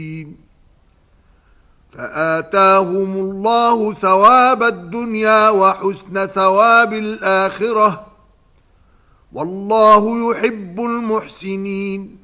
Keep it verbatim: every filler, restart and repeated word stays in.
فآتاهم الله ثواب الدنيا وحسن ثواب الآخرة والله يحب المحسنين.